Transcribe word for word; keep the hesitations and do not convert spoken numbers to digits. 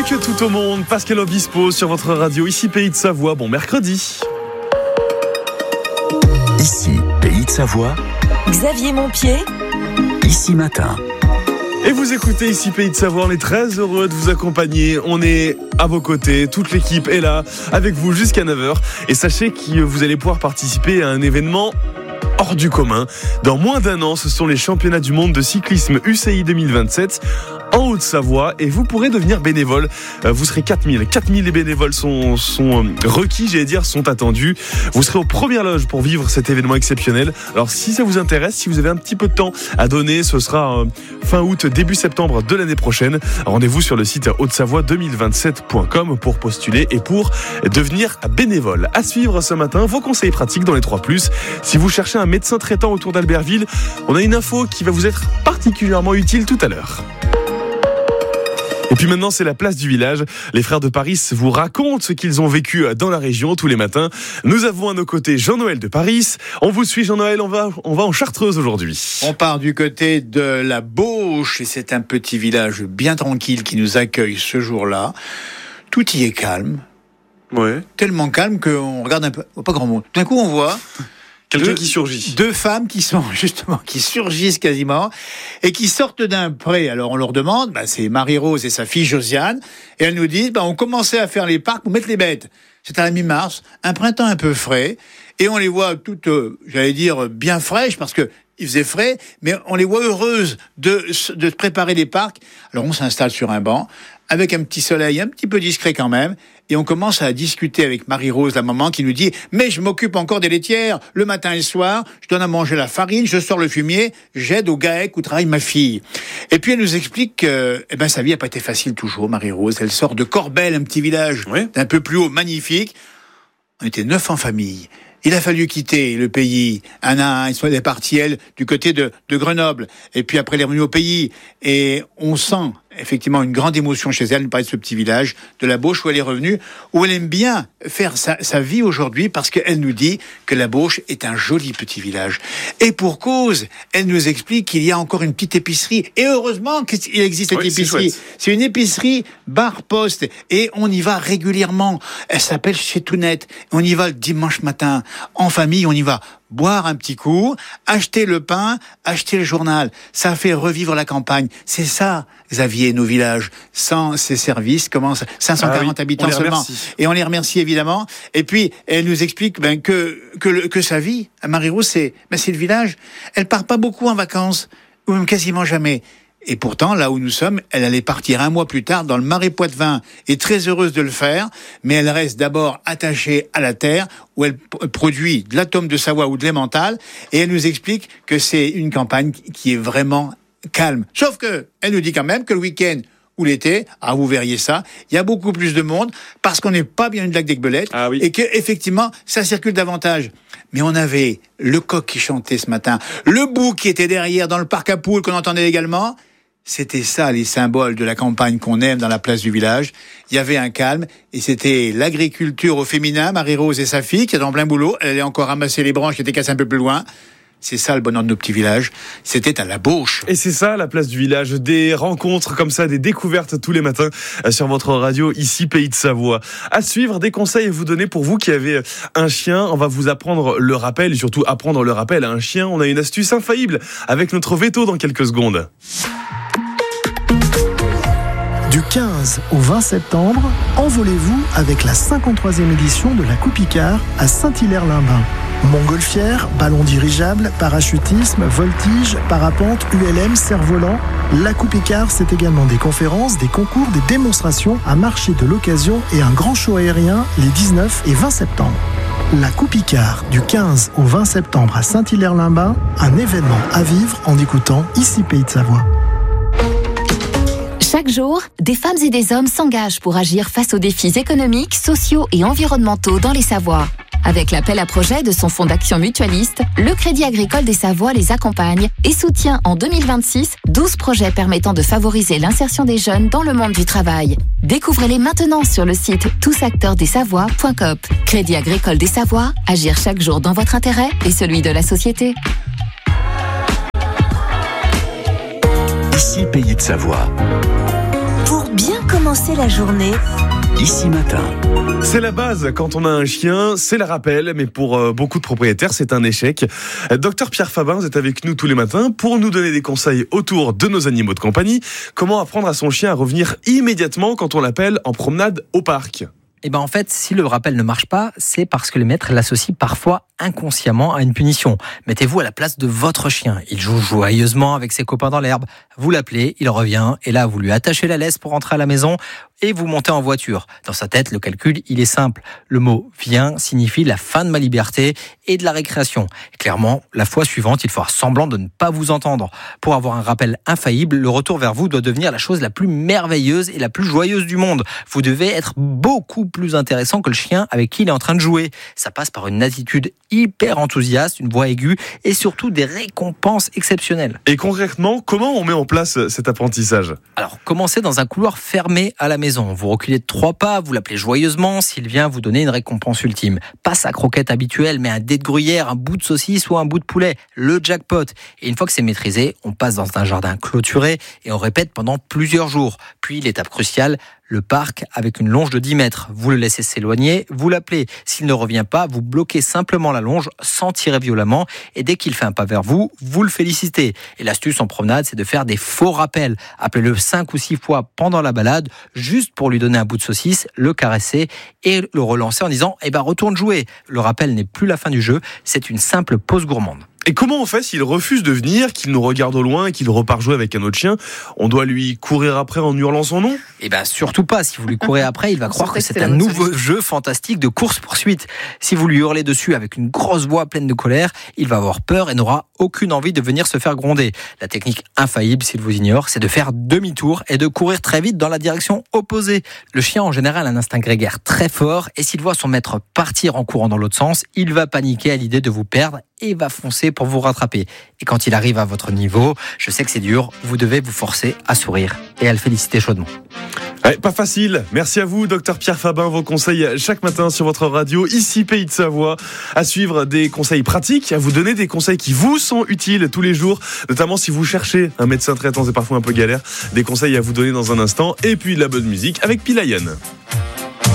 que tout au monde, Pascal Obispo sur votre radio, ici Pays de Savoie, bon mercredi. Ici Pays de Savoie, Xavier Montpied, ici Matin. Et vous écoutez ici Pays de Savoie, on est très heureux de vous accompagner, on est à vos côtés, toute l'équipe est là avec vous jusqu'à neuf heures. Et sachez que vous allez pouvoir participer à un événement hors du commun. Dans moins d'un an, ce sont les championnats du monde de cyclisme U C I deux mille vingt-sept en Haute-Savoie et vous pourrez devenir bénévole. Vous serez quatre mille. quatre mille bénévoles sont, sont requis, j'allais dire, sont attendus. Vous serez aux premières loges pour vivre cet événement exceptionnel. Alors si ça vous intéresse, si vous avez un petit peu de temps à donner, ce sera fin août, début septembre de l'année prochaine. Rendez-vous sur le site haute savoie deux mille vingt-sept point com pour postuler et pour devenir bénévole. À suivre ce matin, vos conseils pratiques dans les trois plus. Si vous cherchez un médecin traitant autour d'Albertville, on a une info qui va vous être particulièrement utile tout à l'heure. Et puis maintenant, c'est la place du village. Les frères de Paris vous racontent ce qu'ils ont vécu dans la région tous les matins. Nous avons à nos côtés Jean-Noël de Paris. On vous suit, Jean-Noël, on va, on va en Chartreuse aujourd'hui. On part du côté de la Bauche et c'est un petit village bien tranquille qui nous accueille ce jour-là. Tout y est calme. Ouais. Tellement calme qu'on regarde un peu, pas grand monde. D'un coup, on voit quelqu'un deux, qui surgit. Deux femmes qui sont justement, qui surgissent quasiment et qui sortent d'un pré. Alors on leur demande, bah, c'est Marie-Rose et sa fille Josiane, et elles nous disent, bah, on commençait à faire les parcs pour mettre les bêtes. C'est à la mi-mars, un printemps un peu frais, et on les voit toutes, euh, j'allais dire, bien fraîches parce que il faisait frais, mais on les voit heureuses de, de préparer les parcs. Alors on s'installe sur un banc, avec un petit soleil un petit peu discret quand même, et on commence à discuter avec Marie-Rose, la maman, qui nous dit « Mais je m'occupe encore des laitières, le matin et le soir, je donne à manger la farine, je sors le fumier, j'aide au GAEC où travaille ma fille. » Et puis elle nous explique que eh ben, sa vie n'a pas été facile toujours, Marie-Rose. Elle sort de Corbel, un petit village oui. d'un peu plus haut, magnifique. On était neuf en famille. Il a fallu quitter le pays. Un à un, elle est partie, elle, du côté de, de Grenoble. Et puis après, elle est revenue au pays. Et on sent effectivement une grande émotion chez elle. Elle parlait de ce petit village de la Bauche où elle est revenue, où elle aime bien faire sa, sa vie aujourd'hui parce qu'elle nous dit que la Bauche est un joli petit village. Et pour cause, elle nous explique qu'il y a encore une petite épicerie. Et heureusement qu'il existe cette oui, épicerie. C'est, c'est une épicerie bar-poste. Et on y va régulièrement. Elle s'appelle Chez Tounette. On y va le dimanche matin. En famille, on y va boire un petit coup, acheter le pain, acheter le journal. Ça fait revivre la campagne. C'est ça, Xavier, nos villages. Sans ces services, comment ça, cinq cent quarante ah oui, habitants seulement. Et on les remercie évidemment. Et puis, elle nous explique ben, que, que, le, que sa vie, à Marie-Rose, c'est, ben, c'est le village. Elle part pas beaucoup en vacances, ou même quasiment jamais. Et pourtant, là où nous sommes, elle allait partir un mois plus tard dans le Marais Poitevin, et très heureuse de le faire, mais elle reste d'abord attachée à la terre, où elle p- produit de l'atome de Savoie ou de l'emmental, et elle nous explique que c'est une campagne qui est vraiment calme. Sauf que, elle nous dit quand même que le week-end ou l'été, ah vous verriez ça, il y a beaucoup plus de monde, parce qu'on n'est pas bien du lac d'Aiguebelette, ah oui. et que effectivement, ça circule davantage. Mais on avait le coq qui chantait ce matin, le bouc qui était derrière dans le parc à poules qu'on entendait également. C'était ça, les symboles de la campagne qu'on aime dans la place du village. Il y avait un calme, et c'était l'agriculture au féminin, Marie-Rose et sa fille, qui est en plein boulot. Elle allait encore ramasser les branches qui étaient cassées un peu plus loin. C'est ça le bonheur de nos petits villages. C'était à la Bauche. Et c'est ça la place du village. Des rencontres comme ça, des découvertes tous les matins sur votre radio, ici Pays de Savoie. À suivre, des conseils à vous donner pour vous qui avez un chien. On va vous apprendre le rappel, et surtout apprendre le rappel à un chien. On a une astuce infaillible avec notre veto dans quelques secondes. Du quinze au vingt septembre, envolez-vous avec la cinquante-troisième édition de la Coupe Icare à Saint-Hilaire-Limbin. Montgolfière, ballon dirigeable, parachutisme, voltige, parapente, U L M, cerf-volant. La Coupe Icare, c'est également des conférences, des concours, des démonstrations, un marché de l'occasion et un grand show aérien les dix-neuf et vingt septembre. La Coupe Icare, du quinze au vingt septembre à Saint-Hilaire-Limbin, un événement à vivre en écoutant ici Pays de Savoie. Chaque jour, des femmes et des hommes s'engagent pour agir face aux défis économiques, sociaux et environnementaux dans les Savoies. Avec l'appel à projet de son fonds d'action mutualiste, le Crédit Agricole des Savoies les accompagne et soutient en deux mille vingt-six douze projets permettant de favoriser l'insertion des jeunes dans le monde du travail. Découvrez-les maintenant sur le site tous acteurs des savoies point coop. Crédit Agricole des Savoies, agir chaque jour dans votre intérêt et celui de la société. Ici Pays de Savoie. Pour bien commencer commencer la journée. Ici Matin. C'est la base quand on a un chien, c'est le rappel, mais pour euh, beaucoup de propriétaires, c'est un échec. Euh, Docteur Pierre Fabin, vous êtes avec nous tous les matins pour nous donner des conseils autour de nos animaux de compagnie. Comment apprendre à son chien à revenir immédiatement quand on l'appelle en promenade au parc ? Eh ben en fait, si le rappel ne marche pas, c'est parce que les maîtres l'associent parfois inconsciemment à une punition. Mettez-vous à la place de votre chien. Il joue joyeusement avec ses copains dans l'herbe. Vous l'appelez, il revient, et là, vous lui attachez la laisse pour rentrer à la maison et vous montez en voiture. Dans sa tête, le calcul, il est simple. Le mot « vient » signifie la fin de ma liberté et de la récréation. Et clairement, la fois suivante, il fera semblant de ne pas vous entendre. Pour avoir un rappel infaillible, le retour vers vous doit devenir la chose la plus merveilleuse et la plus joyeuse du monde. Vous devez être beaucoup plus intéressant que le chien avec qui il est en train de jouer. Ça passe par une attitude hyper enthousiaste, une voix aiguë et surtout des récompenses exceptionnelles. Et concrètement, comment on met en place cet apprentissage ? Alors, commencez dans un couloir fermé à la maison. Vous reculez de trois pas, vous l'appelez joyeusement, s'il vient vous donner une récompense ultime. Pas sa croquette habituelle, mais un dé de gruyère, un bout de saucisse ou un bout de poulet. Le jackpot. Et une fois que c'est maîtrisé, on passe dans un jardin clôturé et on répète pendant plusieurs jours. Puis, l'étape cruciale, le parc avec une longe de dix mètres. Vous le laissez s'éloigner, vous l'appelez. S'il ne revient pas, vous bloquez simplement la longe sans tirer violemment. Et dès qu'il fait un pas vers vous, vous le félicitez. Et l'astuce en promenade, c'est de faire des faux rappels. Appelez-le cinq ou six fois pendant la balade, juste pour lui donner un bout de saucisse, le caresser et le relancer en disant « Eh ben, retourne jouer ». Le rappel n'est plus la fin du jeu, c'est une simple pause gourmande. Et comment on fait s'il refuse de venir, qu'il nous regarde au loin et qu'il repart jouer avec un autre chien ? On doit lui courir après en hurlant son nom ? Eh bien, surtout pas. Si vous lui courez après, il va croire que c'est un nouveau jeu fantastique de course-poursuite. Si vous lui hurlez dessus avec une grosse voix pleine de colère, il va avoir peur et n'aura aucune envie de venir se faire gronder. La technique infaillible, s'il vous ignore, c'est de faire demi-tour et de courir très vite dans la direction opposée. Le chien, en général, a un instinct grégaire très fort et s'il voit son maître partir en courant dans l'autre sens, il va paniquer à l'idée de vous perdre et va foncer pour vous rattraper. Et quand il arrive à votre niveau, je sais que c'est dur, vous devez vous forcer à sourire et à le féliciter chaudement. Ouais, pas facile. Merci à vous, Docteur Pierre Fabin. Vos conseils chaque matin sur votre radio, ici Pays de Savoie. À suivre des conseils pratiques, à vous donner des conseils qui vous sont utiles tous les jours, notamment si vous cherchez un médecin traitant, c'est parfois un peu galère. Des conseils à vous donner dans un instant. Et puis de la bonne musique avec Pilayan.